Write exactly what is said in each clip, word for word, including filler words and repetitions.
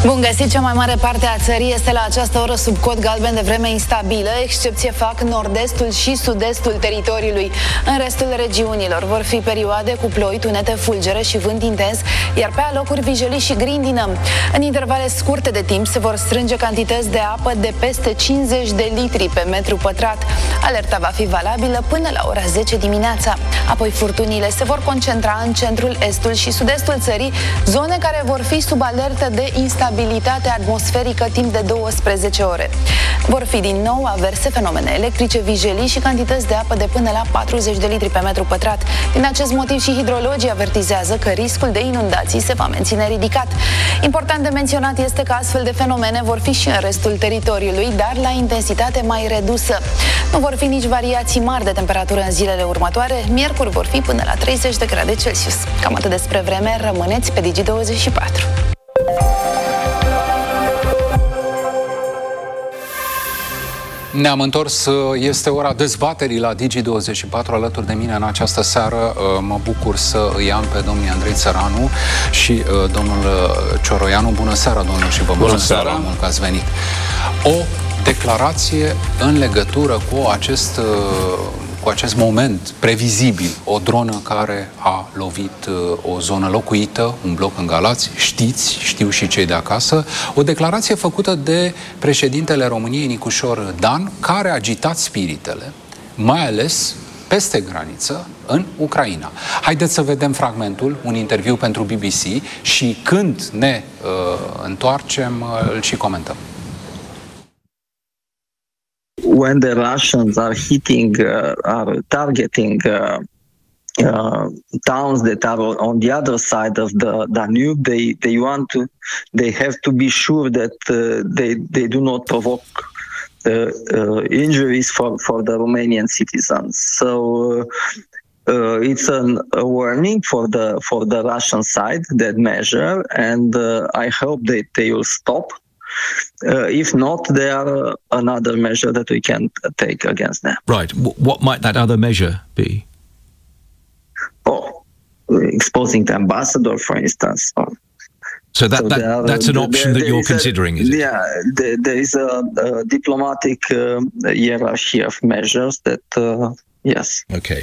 Bun găsit! Cea mai mare parte a țării este la această oră sub cod galben de vreme instabilă. Excepție fac nord-estul și sud-estul teritoriului. În restul regiunilor vor fi perioade cu ploi, tunete, fulgere și vânt intens, iar pe alocuri vijelii și grindină. În intervale scurte de timp se vor strânge cantități de apă de peste cincizeci de litri pe metru pătrat. Alerta va fi valabilă până la ora zece dimineața. Apoi furtunile se vor concentra în centrul, estul și sud-estul țării, zone care vor fi sub alertă de instabilitate atmosferică timp de douăsprezece ore. Vor fi din nou averse, fenomene electrice, vijelii și cantități de apă de până la patruzeci de litri pe metru pătrat. Din acest motiv și hidrologii avertizează că riscul de inundații se va menține ridicat. Important de menționat este că astfel de fenomene vor fi și în restul teritoriului, dar la intensitate mai redusă. Nu vor fi nici variații mari de temperatură în zilele următoare. Miercuri vor fi până la treizeci de grade Celsius. Cam atât despre vreme, rămâneți pe Digi douăzeci și patru. Ne-am întors, este ora dezbaterii la Digi douăzeci și patru. Alături de mine în această seară mă bucur să îi am pe domnul Andrei Țăranu și domnul Cioroianu. Bună seara, domnul, și vă mulțumesc mult că ați venit. O declarație în legătură cu acest, cu acest moment previzibil, o dronă care a lovit o zonă locuită, un bloc în Galați, știți, știu și cei de acasă, o declarație făcută de președintele României, Nicușor Dan, care a agitat spiritele, mai ales peste graniță, în Ucraina. Haideți să vedem fragmentul, un interviu pentru B B C, și când ne uh, întoarcem, uh, îl și comentăm. When the Russians are hitting, uh, are targeting uh, uh, towns that are on the other side of the Danube, they they want to, they have to be sure that uh, they they do not provoke uh, uh, injuries for for the Romanian citizens. So uh, uh, it's an, a warning for the for the Russian side, that measure, and uh, I hope that they will stop. Uh, if not, there are another measure that we can take against them. Right. W- what might that other measure be? Oh, exposing the ambassador, for instance. Oh. So that, so that are, that's an option there, that you're considering, a, is it? Yeah, there, there is a, a diplomatic uh, hierarchy of measures that, uh, yes. Okay.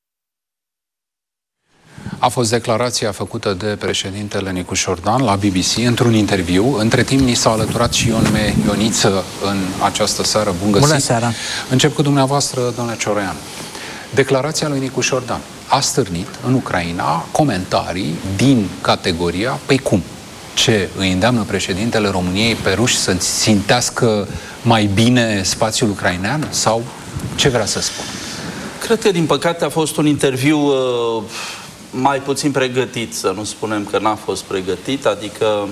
A fost declarația făcută de președintele Nicușor Dan la B B C într-un interviu. Între timp ni s-a alăturat și Ion Me Ioniță în această seară. Bun găsit! Bună seara! Încep cu dumneavoastră, domnule Cioroianu. Declarația lui Nicușor Dan a stârnit în Ucraina comentarii din categoria: păi cum? Ce îi îndeamnă președintele României pe ruși să țintească mai bine spațiul ucrainean? Sau ce vrea să spun? Cred că, din păcate, a fost un interviu uh... mai puțin pregătit, să nu spunem că n-a fost pregătit, adică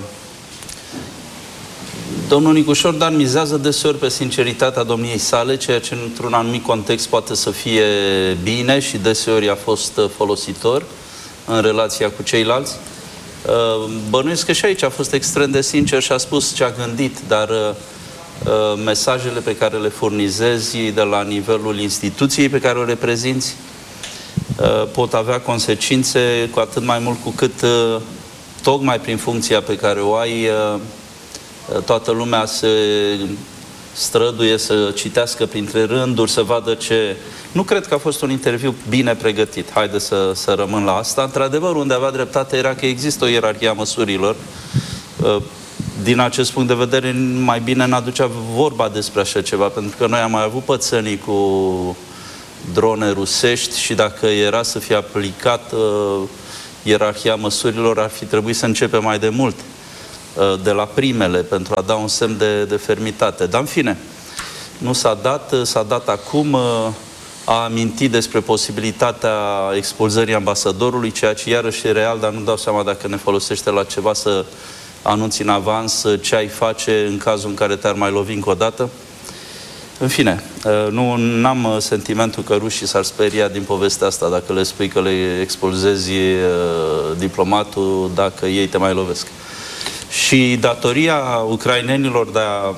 domnul Nicușor Dan mizează deseori pe sinceritatea domniei sale, ceea ce într-un anumit context poate să fie bine și deseori a fost folositor în relația cu ceilalți. Bănuiesc că și aici a fost extrem de sincer și a spus ce a gândit, dar mesajele pe care le furnizezi de la nivelul instituției pe care o reprezinți pot avea consecințe, cu atât mai mult cu cât tocmai prin funcția pe care o ai, toată lumea se străduie să citească printre rânduri, să vadă ce... Nu cred că a fost un interviu bine pregătit. Haide să, să rămân la asta. Într-adevăr, unde avea dreptate era că există o ierarhie a măsurilor. Din acest punct de vedere, mai bine n-aducea vorba despre așa ceva, pentru că noi am mai avut pățănii cu drone rusești și dacă era să fie aplicat uh, ierarhia măsurilor, ar fi trebuit să începe mai de mult, uh, de la primele, pentru a da un semn de, de fermitate. Dar, în fine, nu s-a dat, s-a dat acum, uh, a amintit despre posibilitatea expulzării ambasadorului, ceea ce iarăși e real, dar nu dau seama dacă ne folosește la ceva să anunți în avans ce ai face în cazul în care te-ar mai lovi încă o dată. În fine, nu am sentimentul că rușii s-ar speria din povestea asta dacă le spui că le expulzezi diplomatul dacă ei te mai lovesc. Și datoria ucrainenilor de a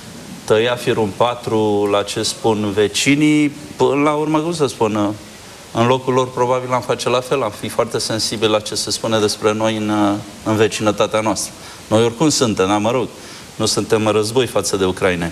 tăia firul în patru la ce spun vecinii, până la urmă, cum să spun, În locul lor probabil am face la fel, am fi foarte sensibil la ce se spune despre noi în, în vecinătatea noastră. Noi oricum suntem, dar mă rog, nu suntem în război față de Ucraina.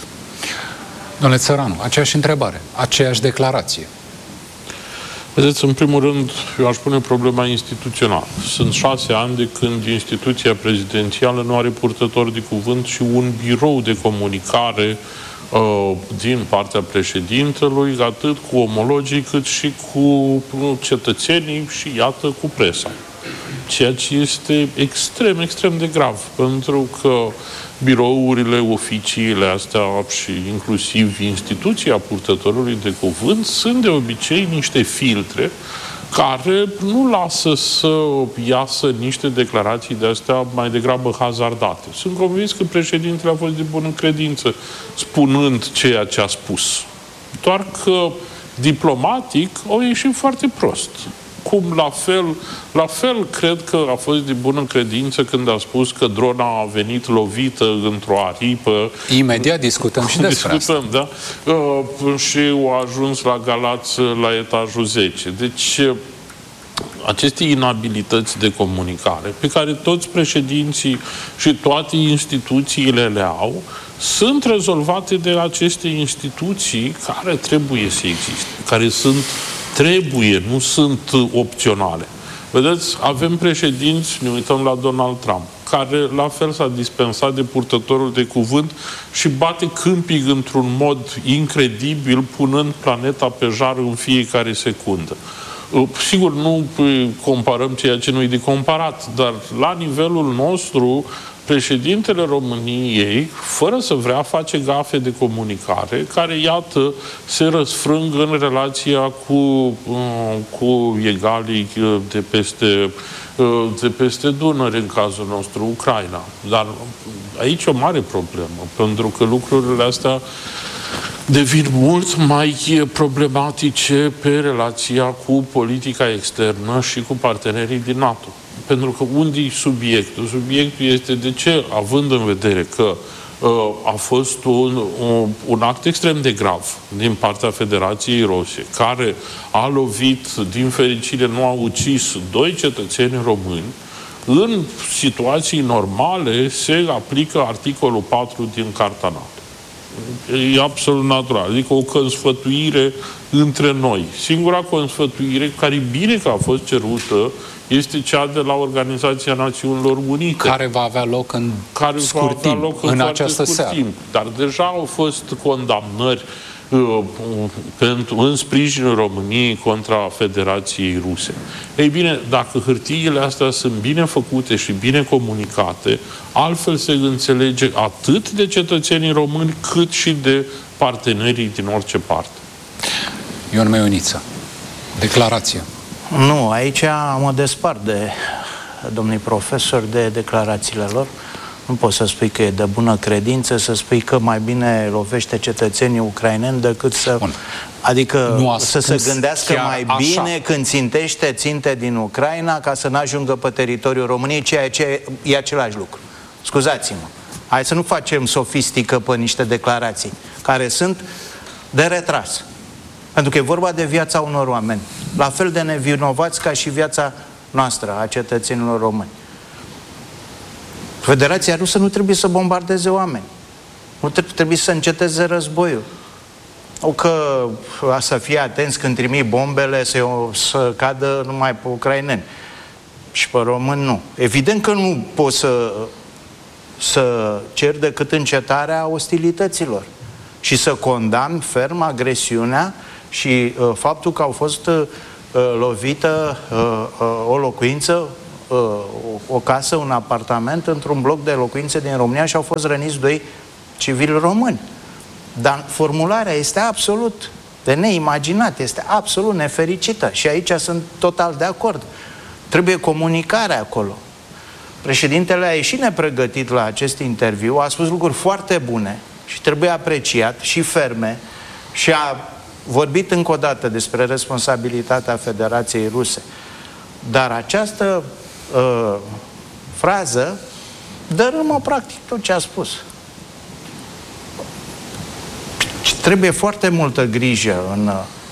Domnule Țăranu, aceeași întrebare, aceeași declarație. Vedeți, în primul rând, eu aș pune problema instituțională. Sunt șase ani de când instituția prezidențială nu are purtător de cuvânt și un birou de comunicare uh, din partea președintelui, atât cu omologii, cât și cu cetățenii și, iată, cu presa. Ceea ce este extrem, extrem de grav, pentru că birourile, oficiile astea și inclusiv instituția purtătorului de cuvânt sunt de obicei niște filtre care nu lasă să iasă niște declarații de astea mai degrabă hazardate. Sunt convins că președintele a fost de bună credință spunând ceea ce a spus. Doar că diplomatic au ieșit foarte prost. Cum la fel, la fel cred că a fost de bună credință când a spus că drona a venit lovită într-o aripă. Imediat discutăm și despre discutăm, asta. Da? Uh, și au ajuns la Galați la etajul zece. Deci, aceste inabilități de comunicare pe care toți președinții și toate instituțiile le au, sunt rezolvate de aceste instituții care trebuie să existe, care sunt trebuie, nu sunt opționale. Vedeți, avem președinți, ne uităm la Donald Trump, care la fel s-a dispensat de purtătorul de cuvânt și bate câmpig într-un mod incredibil, punând planeta pe jar în fiecare secundă. Sigur, nu comparăm ceea ce nu-i de comparat, dar la nivelul nostru, președintele României, fără să vrea, face gafe de comunicare, care, iată, se răsfrâng în relația cu, cu egalii de peste, de peste Dunăre, în cazul nostru, Ucraina. Dar aici e o mare problemă, pentru că lucrurile astea devin mult mai problematice pe relația cu politica externă și cu partenerii din NATO. Pentru că unde e subiectul? Subiectul este de ce, având în vedere că uh, a fost un, un, un act extrem de grav din partea Federației Ruse, care a lovit, din fericire nu a ucis doi cetățeni români, în situații normale se aplică articolul patru din Carta NATO. E absolut natural. Adică o consfătuire între noi. Singura consfătuire care e bine că a fost cerută este cea de la Organizația Națiunilor Unite. Care va avea loc în care scurt va avea timp, loc în, în această scurt seară. Timp. Dar deja au fost condamnări uh, pentru, în sprijinul României contra Federației Ruse. Ei bine, dacă hârtiile astea sunt bine făcute și bine comunicate, altfel se înțelege atât de cetățenii români, cât și de partenerii din orice parte. Ion Meioniță, declarație. Nu, aici mă despart de domnii profesori de declarațiile lor. Nu poți să spui că e de bună credință, să spui că mai bine lovește cetățenii ucraineni decât să... Bun. Adică nu să se gândească mai așa. bine când țintește ținte din Ucraina ca să n-ajungă pe teritoriul României, ceea ce e același lucru. Scuzați-mă. Hai să nu facem sofistică pe niște declarații care sunt de retras. Pentru că e vorba de viața unor oameni, la fel de nevinovați ca și viața noastră, a cetățenilor români. Federația Rusă nu trebuie să bombardeze oameni. Nu trebuie să înceteze războiul. O că să fie atenți când trimit bombele să, să cadă numai pe ucraineni. Și pe români nu. Evident că nu poți să, să cer decât încetarea ostilităților. Și să condamn ferm agresiunea și uh, faptul că au fost uh, lovită uh, uh, o locuință, uh, o, o casă, un apartament într-un bloc de locuințe din România și au fost răniți doi civili români. Dar formularea este absolut de neimaginat, este absolut nefericită și aici sunt total de acord. Trebuie comunicare acolo. Președintele a ieșit nepregătit la acest interviu, a spus lucruri foarte bune și trebuie apreciat și ferme și a vorbit încă o dată despre responsabilitatea Federației Ruse. Dar această uh, frază dărâmă practic tot ce a spus. Trebuie foarte multă grijă în...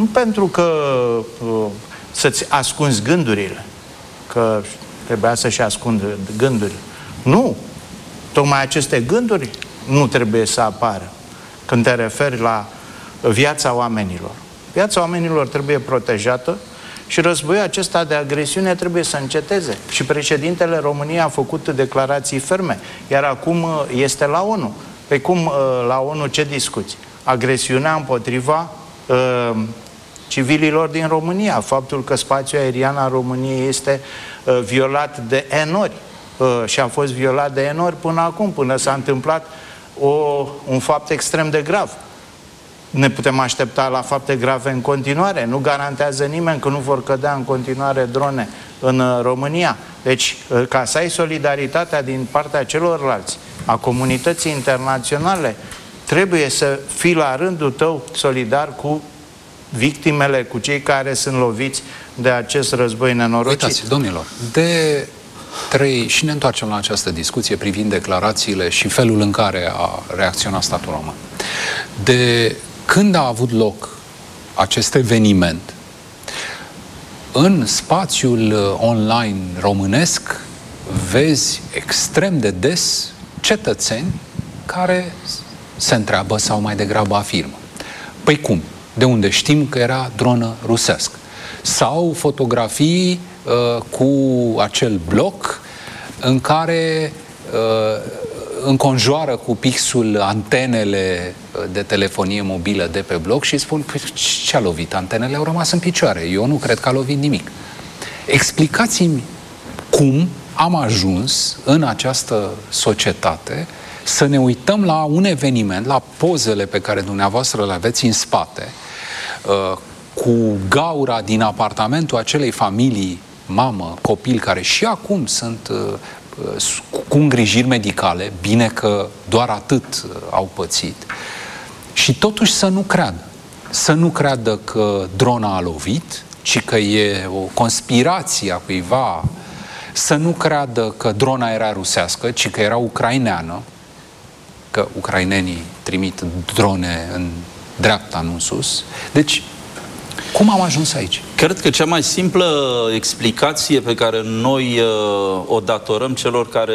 Nu pentru că uh, să-ți ascunzi gândurile, că trebuia să-și ascundă gândurile. Nu! Tocmai aceste gânduri nu trebuie să apară când te referi la viața oamenilor. Viața oamenilor trebuie protejată și războiul acesta de agresiune trebuie să înceteze. Și președintele României a făcut declarații ferme, iar acum este la ONU. Pe cum la ONU ce discuți? Agresiunea împotriva uh, civililor din România, faptul că spațiul aerian al României este uh, violat de N-ori uh, și a fost violat de N-ori până acum, până s-a întâmplat o, un fapt extrem de grav. Ne putem aștepta la fapte grave în continuare. Nu garantează nimeni că nu vor cădea în continuare drone în România. Deci, ca să ai solidaritatea din partea celorlalți, a comunității internaționale, trebuie să fii la rândul tău solidar cu victimele, cu cei care sunt loviți de acest război nenorocit. Uitați, domnilor, de trei, și ne întoarcem la această discuție privind declarațiile și felul în care a reacționat statul român. De când a avut loc acest eveniment, în spațiul online românesc vezi extrem de des cetățeni care se întreabă sau mai degrabă afirmă: păi cum? De unde știm că era dronă rusească? Sau fotografii uh, cu acel bloc în care uh, înconjoară cu pixul antenele de telefonie mobilă de pe bloc și spun: păi, ce a lovit? Antenele au rămas în picioare. Eu nu cred că a lovit nimic. Explicați-mi cum am ajuns în această societate să ne uităm la un eveniment, la pozele pe care dumneavoastră le aveți în spate, cu gaura din apartamentul acelei familii, mamă, copil, care și acum sunt cu îngrijiri medicale, bine că doar atât au pățit, și totuși să nu creadă. Să nu creadă că drona a lovit, ci că e o conspirație a cuiva, să nu creadă că drona era rusească, ci că era ucraineană, că ucrainenii trimit drone în dreapta, nu în sus. Deci, cum am ajuns aici? Cred că cea mai simplă explicație pe care noi uh, o datorăm celor care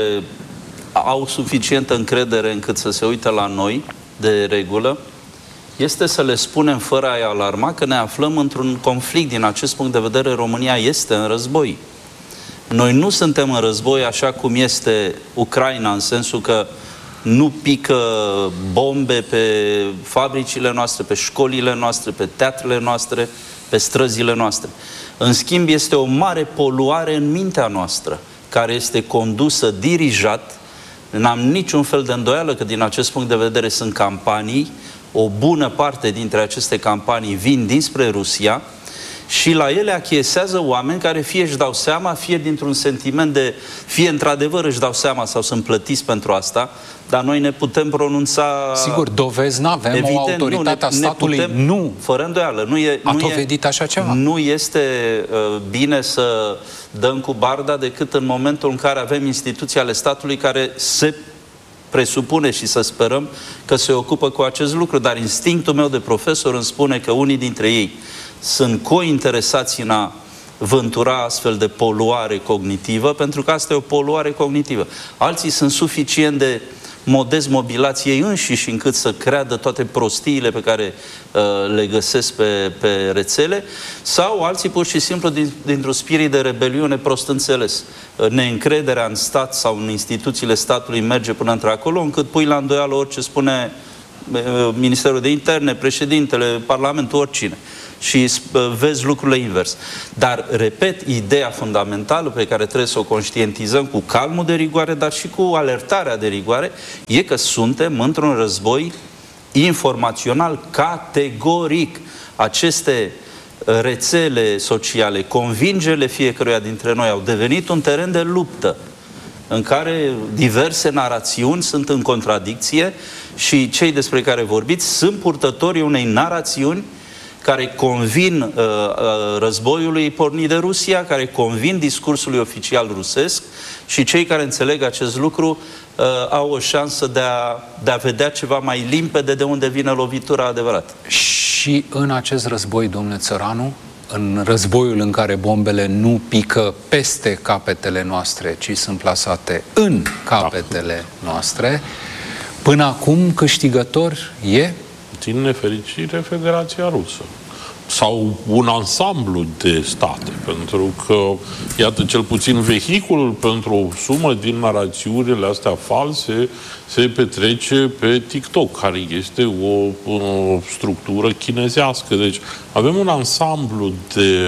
au suficientă încredere încât să se uite la noi, de regulă, este să le spunem fără a-i alarma că ne aflăm într-un conflict. Din acest punct de vedere, România este în război. Noi nu suntem în război așa cum este Ucraina, în sensul că nu pică bombe pe fabricile noastre, pe școlile noastre, pe teatrele noastre, pe străzile noastre. În schimb, este o mare poluare în mintea noastră, care este condusă, dirijat. N-am niciun fel de îndoială că din acest punct de vedere sunt campanii. O bună parte dintre aceste campanii vin dinspre Rusia și la ele achiesează oameni care fie își dau seama, fie dintr-un sentiment de, fie într-adevăr își dau seama sau sunt plătiți pentru asta, dar noi ne putem pronunța... Sigur, dovezi n-avem, evident, o autoritate a statului, putem, nu. Fără îndoială. Nu e, a nu dovedit e, așa ceva. Nu este uh, bine să dăm cu barda decât în momentul în care avem instituții ale statului care se presupune și să sperăm că se ocupă cu acest lucru, dar instinctul meu de profesor îmi spune că unii dintre ei sunt cointeresați în a vântura astfel de poluare cognitivă, pentru că asta e o poluare cognitivă. Alții sunt suficient de modest mobilați ei înșiși încât să creadă toate prostiile pe care uh, le găsesc pe, pe rețele, sau alții pur și simplu din, dintr-un spirit de rebeliune prost înțeles. Uh, neîncrederea în stat sau în instituțiile statului merge până într-acolo, încât pui la îndoială orice spune uh, Ministerul de Interne, președintele, Parlamentul, oricine. Și vezi lucrurile invers. Dar, repet, ideea fundamentală pe care trebuie să o conștientizăm cu calmul de rigoare, dar și cu alertarea de rigoare, e că suntem într-un război informațional categoric. Aceste rețele sociale, convingerile fiecăruia dintre noi au devenit un teren de luptă în care diverse narațiuni sunt în contradicție și cei despre care vorbiți sunt purtătorii unei narațiuni care convin uh, uh, războiului pornit de Rusia, care convin discursului oficial rusesc, și cei care înțeleg acest lucru uh, au o șansă de a, de a vedea ceva mai limpede de unde vine lovitura adevărată. Și și în acest război, domnule Țăranu, în războiul în care bombele nu pică peste capetele noastre, ci sunt plasate în capetele noastre, până acum câștigător e? Din nefericire, Federația Rusă. Sau un ansamblu de state, pentru că, iată, cel puțin vehiculul pentru o sumă din narațiunile astea false se petrece pe TikTok, care este o, o structură chinezească. Deci avem un ansamblu de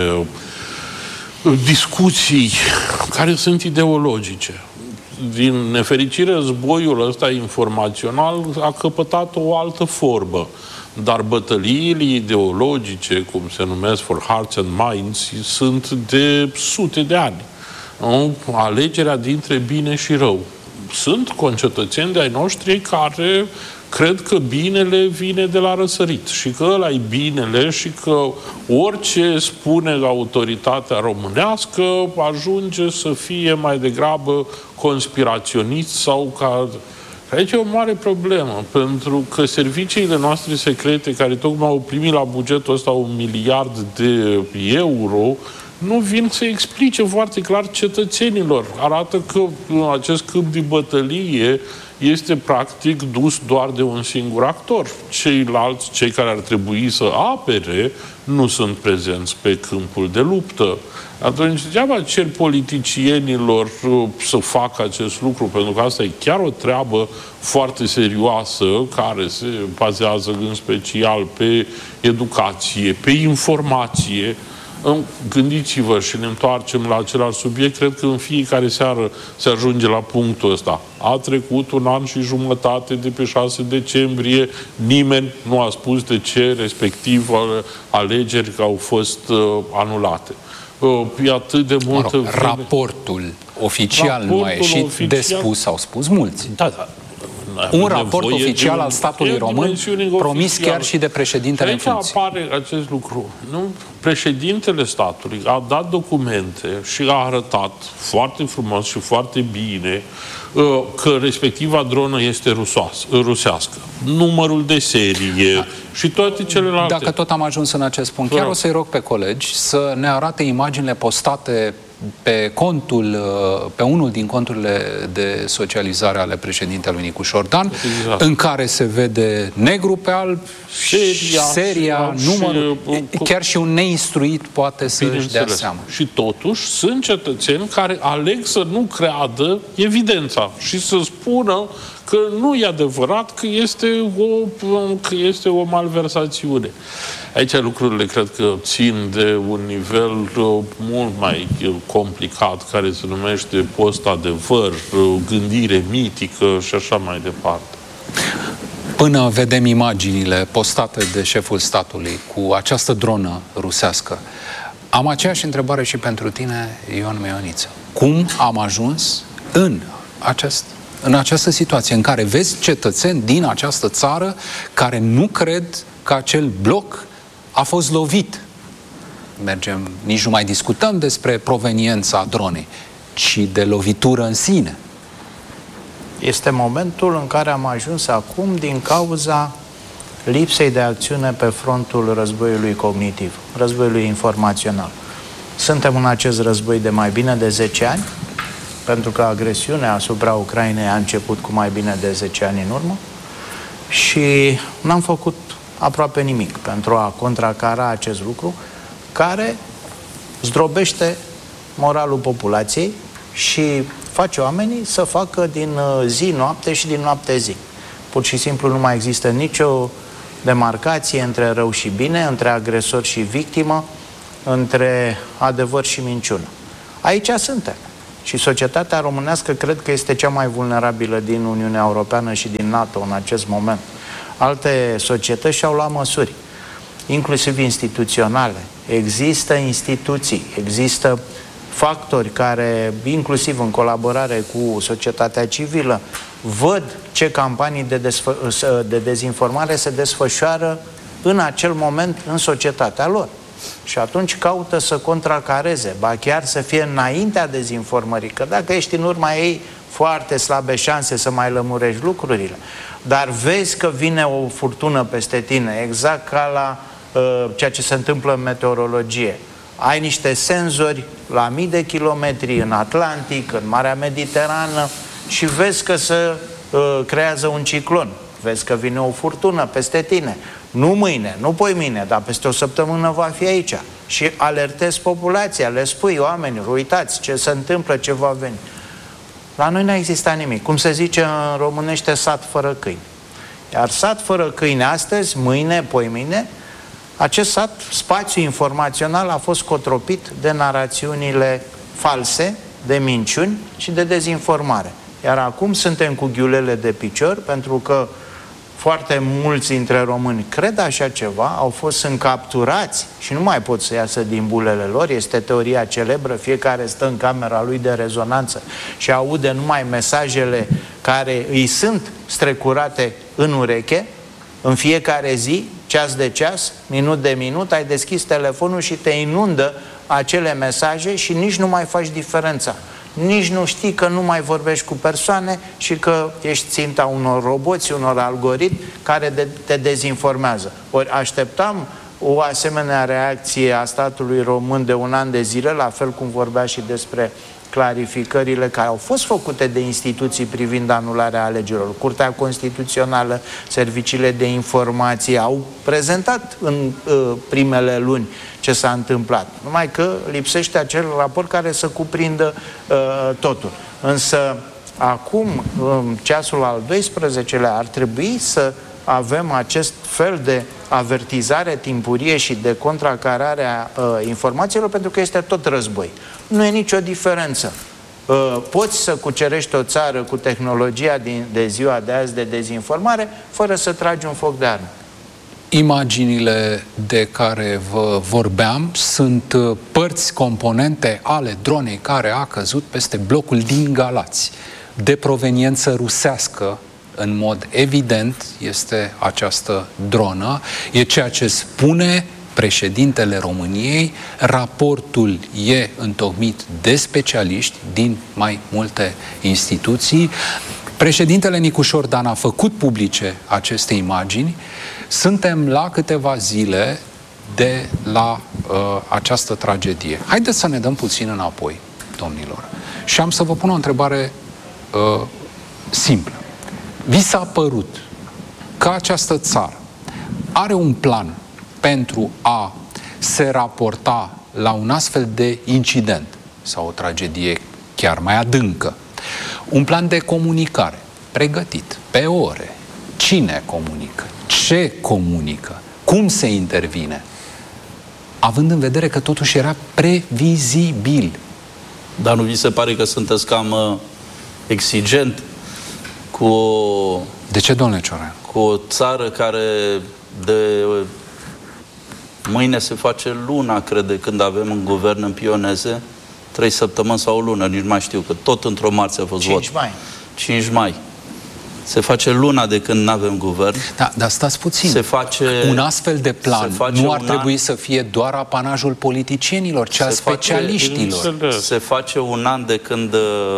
discuții care sunt ideologice. Din nefericire, războiul ăsta informațional a căpătat o altă formă. Dar bătăliile ideologice, cum se numesc, for hearts and minds, sunt de sute de ani. Nu? Alegerea dintre bine și rău. Sunt concetățeni de ai noștri care cred că binele vine de la răsărit și că ăla-i binele și că orice spune autoritatea românească ajunge să fie mai degrabă conspiraționist sau ca... Aici e o mare problemă, pentru că serviciile noastre secrete, care tocmai au primit la bugetul ăsta un miliard de euro, nu vin să explice foarte clar cetățenilor. Arată că acest câmp de bătălie este practic dus doar de un singur actor. Ceilalți, cei care ar trebui să apere, nu sunt prezenți pe câmpul de luptă. Atunci, degeaba cer politicienilor să facă acest lucru, pentru că asta e chiar o treabă foarte serioasă, care se bazează în special pe educație, pe informație. Gândiți-vă și ne întoarcem la același subiect, cred că în fiecare seară se ajunge la punctul ăsta. A trecut un an și jumătate de pe șase decembrie, nimeni nu a spus de ce respectiv alegeri au fost uh, anulate. Uh, e atât de multă mă rog, raportul oficial raportul nu a ieșit oficial... de spus, au spus mulți. Da, da. Un raport oficial un, al statului român promis oficial. Chiar și de președintele în funcție. Aici apare acest lucru. Nu? Președintele statului a dat documente și a arătat foarte frumos și foarte bine uh, că respectiva dronă este rusoasă, rusească. Numărul de serie da. Și toate celelalte. Dacă tot am ajuns în acest punct, chiar o să-i rog pe colegi să ne arate imaginile postate pe contul, pe unul din conturile de socializare ale președintelui Nicu Șordan, exact. În care se vede negru pe alb, seria, seria numărul, și, chiar și un neinstruit poate să-și dea seama. Și totuși sunt cetățeni care aleg să nu creadă evidența și să spună că nu e adevărat, că este o, că este o malversațiune. Aici lucrurile cred că țin de un nivel uh, mult mai uh, complicat, care se numește post-adevăr, uh, gândire mitică și așa mai departe. Până vedem imaginile postate de șeful statului cu această dronă rusească, am aceeași întrebare și pentru tine, Ion Meioniță. Cum am ajuns în acest în această situație în care vezi cetățeni din această țară care nu cred că acel bloc a fost lovit. Mergem, nici nu mai discutăm despre proveniența dronei, ci de lovitură în sine. Este momentul în care am ajuns acum din cauza lipsei de acțiune pe frontul războiului cognitiv, războiului informațional. Suntem în acest război de mai bine de zece ani, pentru că agresiunea asupra Ucrainei a început cu mai bine de zece ani în urmă și n-am făcut aproape nimic pentru a contracara acest lucru care zdrobește moralul populației și face oamenii să facă din zi noapte și din noapte zi. Pur și simplu nu mai există nicio demarcație între rău și bine, între agresor și victimă, între adevăr și minciună. Aici suntem. Și societatea românească cred că este cea mai vulnerabilă din Uniunea Europeană și din NATO în acest moment. Alte societăți și-au luat măsuri, inclusiv instituționale. Există instituții, există factori care, inclusiv în colaborare cu societatea civilă, văd ce campanii de, de dezinformare se desfășoară în acel moment în societatea lor. Și atunci caută să contracareze, ba chiar să fie înaintea dezinformării, că dacă ești în urma ei, foarte slabe șanse să mai lămurești lucrurile. Dar vezi că vine o furtună peste tine, exact ca la ceea ce se întâmplă în meteorologie. Ai niște senzori la mii de kilometri în Atlantic, în Marea Mediterană și vezi că se uh, creează un ciclon. Vezi că vine o furtună peste tine. Nu mâine, nu poimâine, dar peste o săptămână va fi aici. Și alertezi populația, le spui oamenilor, uitați ce se întâmplă, ce va veni. La noi n-a existat nimic. Cum se zice în românește, sat fără câini. Iar sat fără câini astăzi, mâine, poimâine, acest sat, spațiu informațional, a fost cotropit de narațiunile false, de minciuni și de dezinformare. Iar acum suntem cu ghiulele de picior, pentru că foarte mulți dintre români cred așa ceva, au fost încapturați și nu mai pot să iasă din bulele lor. Este teoria celebră, fiecare stă în camera lui de rezonanță și aude numai mesajele care îi sunt strecurate în ureche, în fiecare zi, ceas de ceas, minut de minut, ai deschis telefonul și te inundă acele mesaje și nici nu mai faci diferența. Nici nu știi că nu mai vorbești cu persoane și că ești ținta unor roboți, unor algoritmi care de, te dezinformează. Ori așteptam o asemenea reacție a statului român de un an de zile, la fel cum vorbea și despre clarificările care au fost făcute de instituții privind anularea alegerilor. Curtea Constituțională, serviciile de informație au prezentat în uh, primele luni ce s-a întâmplat. Numai că lipsește acel raport care să cuprindă uh, totul. Însă acum, în ceasul al doisprezecelea, ar trebui să avem acest fel de avertizare timpurie și de contracarare a uh, informațiilor, pentru că este tot război. Nu e nicio diferență. Uh, poți să cucerești o țară cu tehnologia din, de ziua de azi de dezinformare, fără să tragi un foc de armă. Imaginile de care vă vorbeam sunt părți, componente ale dronei care a căzut peste blocul din Galați, de proveniență rusească. În mod evident este această dronă, e ceea ce spune președintele României, raportul e întocmit de specialiști din mai multe instituții. Președintele Nicu Șordan a făcut publice aceste imagini. Suntem la câteva zile de la uh, această tragedie. Haideți să ne dăm puțin înapoi, domnilor. Și am să vă pun o întrebare uh, simplă. Vi s-a părut că această țară are un plan pentru a se raporta la un astfel de incident sau o tragedie chiar mai adâncă? Un plan de comunicare pregătit pe ore. Cine comunică? Ce comunică? Cum se intervine? Având în vedere că totuși era previzibil. Dar nu vi se pare că sunteți cam uh, exigent cu o... De ce, domnule Cioran? Cu o țară care de mâine se face luna, crede, când avem un guvern în pioneze, trei săptămâni sau o lună, nici nu mai știu, că tot într-o marție a fost vot. cinci mai. cinci mai. Se face luna de când nu avem guvern. Da, dar stați puțin. Se face, un astfel de plan nu ar trebui an, să fie doar apanajul politicienilor, ci a specialiștilor. Face, se face un an de când...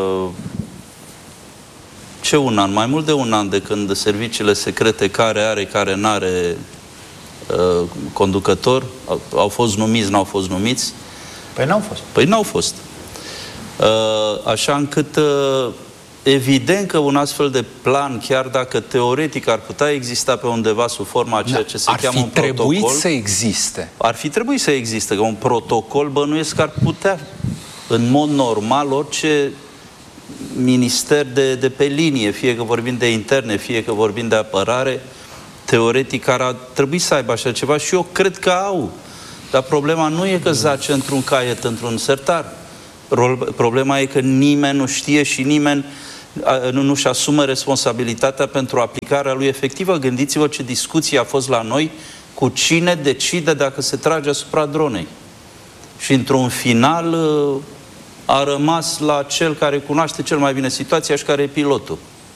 Ce un an? Mai mult de un an de când serviciile secrete, care are, care n-are uh, conducător, au, au fost numiți, n-au fost numiți. Păi n-au fost. Păi n-au fost. Uh, așa încât... Uh, evident că un astfel de plan, chiar dacă teoretic ar putea exista pe undeva sub forma a ceea ce se cheamă un protocol... Ar fi trebuit să existe. Ar fi trebuit să existe, că un protocol, bănuiesc că ar putea, în mod normal, orice minister de, de pe linie, fie că vorbim de interne, fie că vorbim de apărare, teoretic ar trebui să aibă așa ceva și eu cred că au. Dar problema nu e că zace într-un caiet, într-un sertar. Problema e că nimeni nu știe și nimeni nu-și asumă responsabilitatea pentru aplicarea lui efectivă. Gândiți-vă ce discuție a fost la noi cu cine decide dacă se trage asupra dronei. Și într-un final a rămas la cel care cunoaște cel mai bine situația și care e pilotul.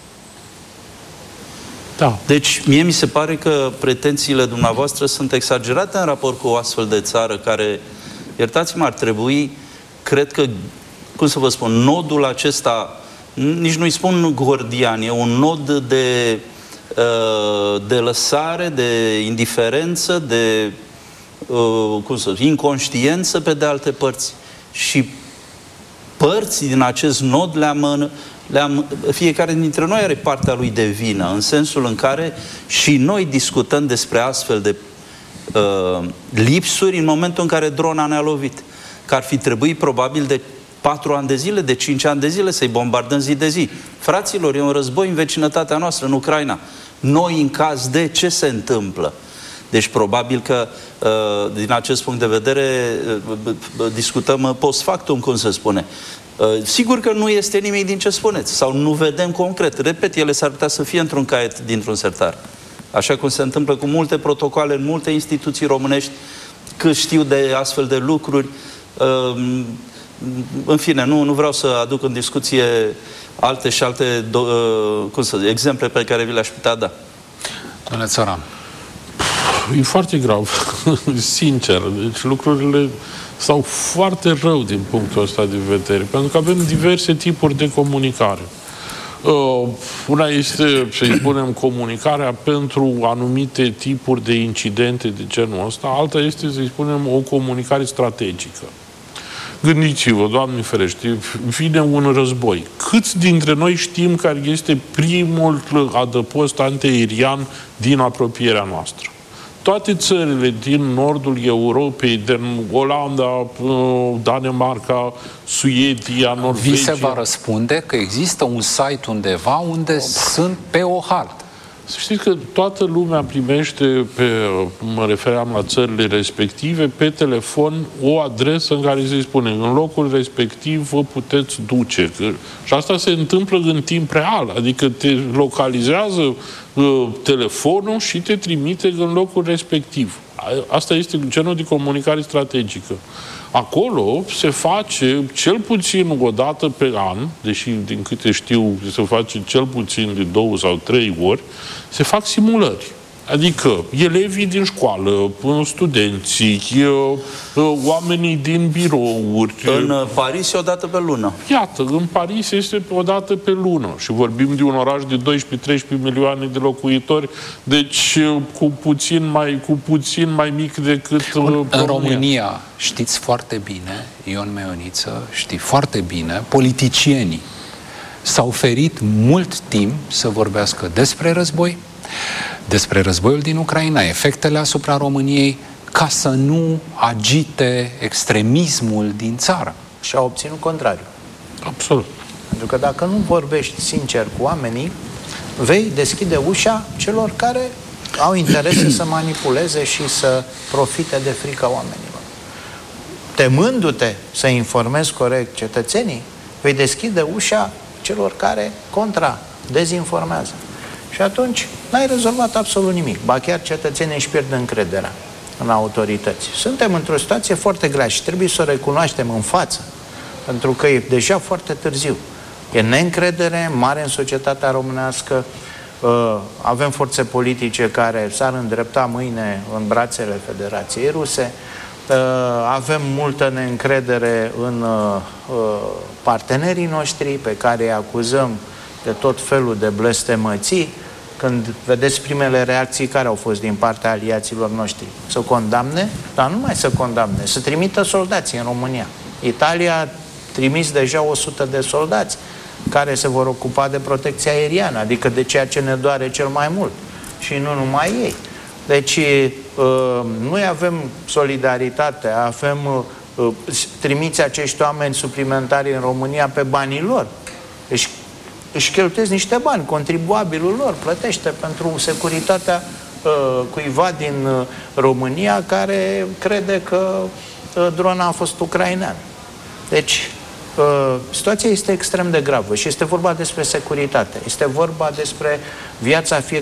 Da. Deci, mie mi se pare că pretențiile dumneavoastră sunt exagerate în raport cu o astfel de țară care, iertați-mă, ar trebui, cred că, cum să vă spun, nodul acesta, nici nu-i spun gordian, e un nod de, de lăsare, de indiferență, de uh, cum să zic, inconștiență pe de alte părți. Și părți din acest nod le-am, le-am, fiecare dintre noi are partea lui de vină, în sensul în care și noi discutăm despre astfel de uh, lipsuri în momentul în care drona ne-a lovit. Că ar fi trebuit probabil de patru ani de zile, de cinci ani de zile să-i bombardăm zi de zi. Fraților, e un război în vecinătatea noastră, în Ucraina. Noi, în caz de, ce se întâmplă? Deci, probabil că, din acest punct de vedere, discutăm post factum, cum se spune. Sigur că nu este nimic din ce spuneți, sau nu vedem concret. Repet, ele s-ar putea să fie într-un caiet dintr-un sertar. Așa cum se întâmplă cu multe protocoale în multe instituții românești, că știu de astfel de lucruri. În fine, nu, nu vreau să aduc în discuție alte și alte cum să zic, exemple pe care vi le-aș putea da. Domnule Țăran. E foarte grav, sincer. Deci lucrurile stau foarte rău din punctul ăsta de vedere, pentru că avem diverse tipuri de comunicare. Uh, una este, să-i spunem, comunicarea pentru anumite tipuri de incidente de genul ăsta, alta este, să-i spunem, o comunicare strategică. Gândiți-vă, Doamne ferește, vine un război. Câți dintre noi știm care este primul adăpost antiaerian din apropierea noastră? Toate țările din nordul Europei, din Olanda, Danemarca, Suedia, Norvegia... Vi se va răspunde că există un site undeva unde sunt pe o hartă. Să știți că toată lumea primește, pe, mă refeream la țările respective, pe telefon o adresă în care se spune în locul respectiv vă puteți duce. Și asta se întâmplă în timp real, adică te localizează uh, telefonul și te trimite în locul respectiv. Asta este genul de comunicare strategică. Acolo se face cel puțin o dată pe an, deși din câte știu se face cel puțin de două sau trei ori, se fac simulări. Adică elevii din școală, studenții, oamenii din birouri. În Paris e o dată pe lună. Iată, în Paris este o dată pe lună. Și vorbim de un oraș de doisprezece-treisprezece milioane de locuitori, deci cu puțin mai, cu puțin mai mic decât în România. România, știți foarte bine, Ion Meioniță, știi foarte bine, politicienii s-au ferit mult timp să vorbească despre război, despre războiul din Ucraina, efectele asupra României, ca să nu agite extremismul din țară. Și a obținut contrariu. Absolut. Pentru că dacă nu vorbești sincer cu oamenii, vei deschide ușa celor care au interese să manipuleze și să profite de frica oamenilor. Temându-te să informezi corect cetățenii, vei deschide ușa celor care contra-dezinformează. Și atunci n-ai rezolvat absolut nimic. Ba chiar cetățenii își pierd încrederea în autorități. Suntem într-o situație foarte grea și trebuie să o recunoaștem în față, pentru că e deja foarte târziu. E neîncredere mare în societatea românească, avem forțe politice care s-ar îndrepta mâine în brațele Federației Ruse, avem multă neîncredere în partenerii noștri pe care îi acuzăm de tot felul de blestemății. Când vedeți primele reacții care au fost din partea aliaților noștri, să condamne, dar nu mai să condamne, să trimită soldații în România. Italia a trimis deja o sută de soldați care se vor ocupa de protecția aeriană, adică de ceea ce ne doare cel mai mult. Și nu numai ei. Deci, noi avem solidaritate, avem, trimiți acești oameni suplimentari în România pe banii lor. Deci, își cheltuiesc niște bani, contribuabilul lor plătește pentru securitatea uh, cuiva din uh, România care crede că uh, drona a fost ucraineană. Deci, uh, situația este extrem de gravă și este vorba despre securitate, este vorba despre viața fiecărui